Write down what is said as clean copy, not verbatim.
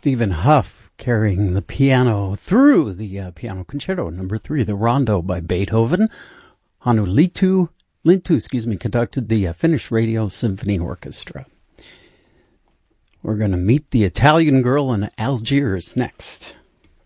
Stephen Huff carrying the piano through the Piano Concerto No. 3, the Rondo by Beethoven. Hannu Lintu, conducted the Finnish Radio Symphony Orchestra. We're going to meet the Italian girl in Algiers next.